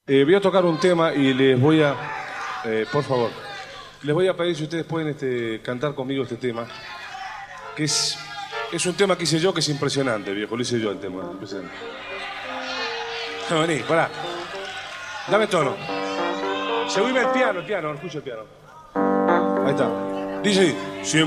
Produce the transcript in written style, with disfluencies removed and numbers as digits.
Voy a tocar un tema y les voy a... por favor, les voy a pedir si ustedes pueden cantar conmigo este tema, que es un tema que hice yo que es impresionante, viejo. Lo hice yo el tema, impresionante. No, vení, pará. Dame tono. Subime el piano, escucho el piano. Ahí está. Dice,